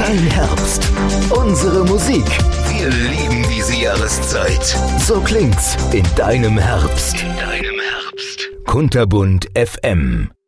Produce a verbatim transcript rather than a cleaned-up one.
Dein Herbst. Unsere Musik. Wir lieben diese Jahreszeit. So klingt's in deinem Herbst. In deinem Herbst. Kunterbunt F M.